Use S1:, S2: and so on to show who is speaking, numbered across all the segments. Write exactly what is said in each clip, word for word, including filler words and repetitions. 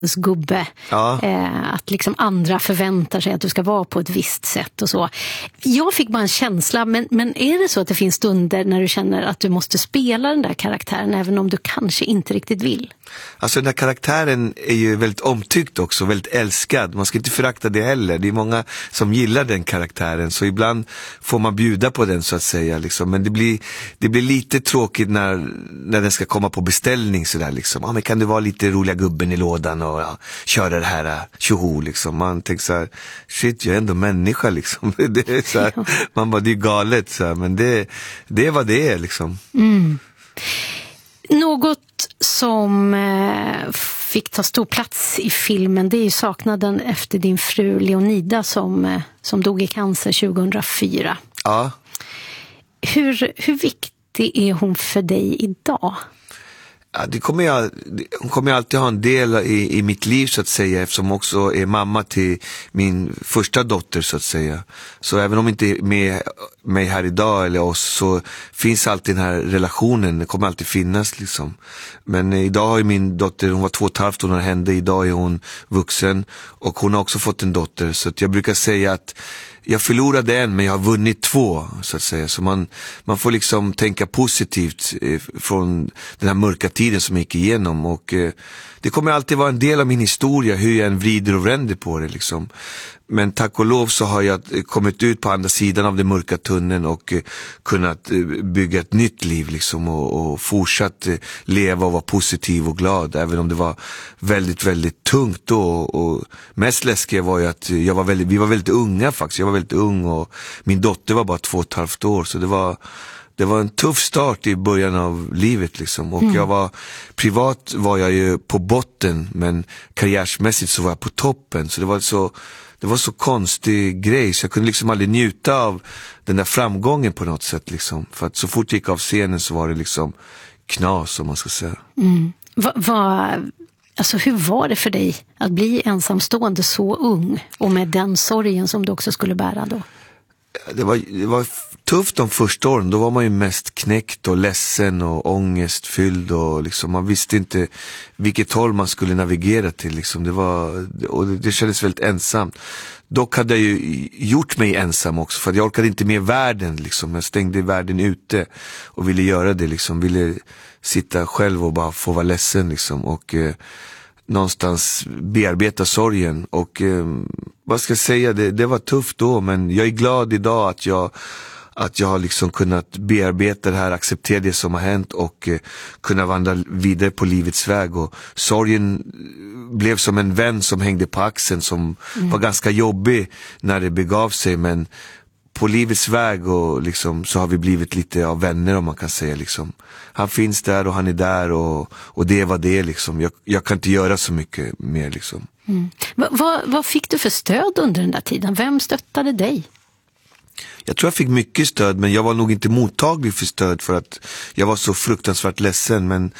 S1: gubbe.
S2: Ja.
S1: Eh, att liksom andra förväntar sig att du ska vara på ett visst sätt och så. Jag fick bara en känsla, men, men är det så att det finns stunder när du känner att du måste spela den där karaktären även om du kanske inte riktigt vill?
S2: Alltså den där karaktären är ju väldigt omtyckt också, väldigt älskad. Man ska inte förakta det heller. Det är många som gillar den karaktären, så ibland får man bjuda på den så att säga. Liksom. Men det blir, det blir lite tråkigt när, när den ska komma på beställning sådär liksom. Ah, men kan du vara lite roliga gubben i lådan och ja, köra det här tjoho liksom. Man tänker så här, shit, jag är ändå människa liksom. Det är så här, man bara, det är galet så här, men det, det är vad det är liksom.
S1: Mm. Något som eh, fick ta stor plats i filmen, det är ju saknaden efter din fru Leonida som, eh, som dog i cancer tjugohundrafyra.
S2: Ja.
S1: Hur, hur viktig är hon för dig idag?
S2: Ja, det kommer jag, hon kommer alltid ha en del i, i mitt liv så att säga, eftersom hon också är mamma till min första dotter så att säga. Så även om inte är med mig här idag eller oss, så finns alltid den här relationen, det kommer alltid finnas liksom. Men idag har ju min dotter, hon var två och ett halvt år när det hände, idag är hon vuxen och hon har också fått en dotter, så att jag brukar säga att jag förlorade en men jag har vunnit två så att säga. Så man, man får liksom tänka positivt eh, från den här mörka tiden som jag gick igenom. Och eh, det kommer alltid vara en del av min historia hur jag än vrider och vänder på det liksom. Men tack och lov så har jag kommit ut på andra sidan av den mörka tunneln och eh, kunnat eh, bygga ett nytt liv liksom, och, och fortsatt eh, leva och vara positiv och glad, även om det var väldigt, väldigt tungt då. Och mest läskiga var ju att jag var väldigt, vi var väldigt unga faktiskt. Jag var väldigt ung och min dotter var bara två och ett halvt år, så det var Det var en tuff start i början av livet liksom. Och mm. jag var, privat var jag ju på botten, men karriärsmässigt så var jag på toppen. Så det var så, det var så konstig grej, så jag kunde liksom aldrig njuta av den där framgången på något sätt liksom. För att så fort jag gick av scenen så var det liksom knas, om man ska säga.
S1: Mm. Va, va, alltså hur var det för dig att bli ensamstående så ung och med den sorgen som du också skulle bära då?
S2: Det var, det var tufft de första åren. Då var man ju mest knäckt och ledsen och ångestfylld och liksom, man visste inte vilket håll man skulle navigera till liksom. Det var, och det, det kändes väldigt ensamt. Dock hade jag ju gjort mig ensam också, för att jag orkade inte med världen liksom. Jag stängde världen ute och ville göra det liksom, ville sitta själv och bara få vara ledsen liksom. Och eh, någonstans bearbeta sorgen. Och eh, vad ska jag säga, det, det var tufft då, men jag är glad idag att jag att jag har liksom kunnat bearbeta det här, acceptera det som har hänt och eh, kunna vandra vidare på livets väg. Och sorgen blev som en vän som hängde på axeln, som mm. var ganska jobbig när det begav sig, men på livets väg och liksom, så har vi blivit lite av vänner, om man kan säga liksom. Han finns där och han är där, och, och det var det liksom. Jag, jag kan inte göra så mycket mer liksom.
S1: Mm. Va, va, vad fick du för stöd under den där tiden? Vem stöttade dig?
S2: Jag tror jag fick mycket stöd, men jag var nog inte mottaglig för stöd för att jag var så fruktansvärt ledsen. Men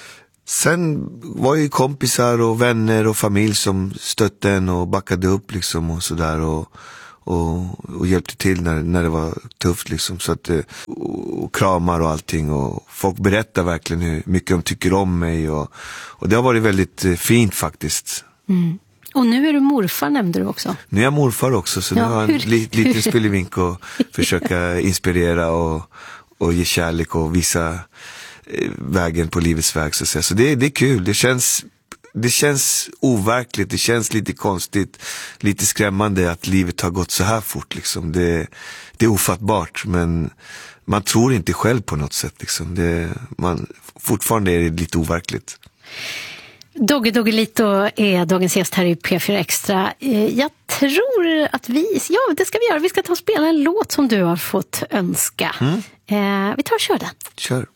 S2: sen var ju kompisar och vänner och familj som stötte en och backade upp liksom och sådär, och, och, och hjälpte till när, när det var tufft liksom. Så att, och, och kramar och allting, och folk berättar verkligen hur mycket de tycker om mig, och, och det har varit väldigt fint faktiskt.
S1: Mm. Och nu är du morfar, nämnde du också.
S2: Nu är jag morfar också, så ja, nu har jag en li, liten spelevink och försöka inspirera och, och ge kärlek och visa eh, vägen på livets väg så att säga. Så det, det är kul, det känns, det känns overkligt, det känns lite konstigt, lite skrämmande att livet har gått så här fort liksom. Det, det är ofattbart, men man tror inte själv på något sätt liksom. Det, man, fortfarande är det lite overkligt.
S1: Dogge Doggelito är dagens gäst här i P fyra Extra. Jag tror att vi, ja det ska vi göra, vi ska ta och spela en låt som du har fått önska. Mm. Vi tar och kör den.
S2: Kör.